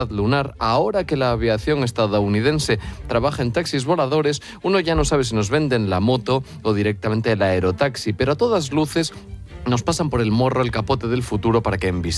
lunar. Ahora que la aviación estadounidense trabaja en taxis voladores, uno ya no sabe si nos venden la moto o directamente el aerotaxi, pero a todas luces nos pasan por el morro el capote del futuro para que envistemos.